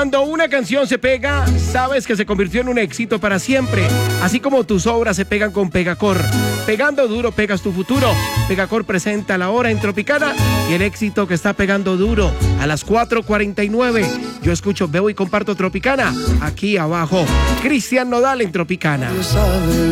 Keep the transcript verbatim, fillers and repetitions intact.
Cuando una canción se pega, sabes que se convirtió en un éxito para siempre. Así como tus obras se pegan con Pegacor. Pegando duro pegas tu futuro. Pegacor presenta La Hora en Tropicana y el éxito que está pegando duro a las cuatro cuarenta y nueve. Yo escucho, veo y comparto Tropicana aquí abajo. Cristian Nodal en Tropicana.